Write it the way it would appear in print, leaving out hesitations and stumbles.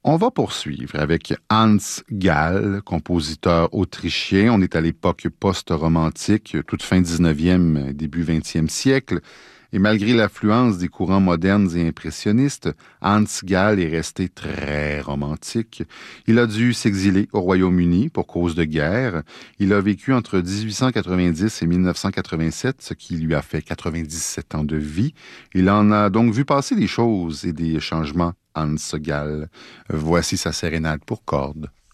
On va poursuivre avec Hans Gall, compositeur autrichien. On est à l'époque post-romantique, toute fin 19e, début 20e siècle. Et malgré l'affluence des courants modernes et impressionnistes, Hans Gall est resté très romantique. Il a dû s'exiler au Royaume-Uni pour cause de guerre. Il a vécu entre 1890 et 1987, ce qui lui a fait 97 ans de vie. Il en a donc vu passer des choses et des changements, Hans Gall. Voici sa sérénade pour cordes.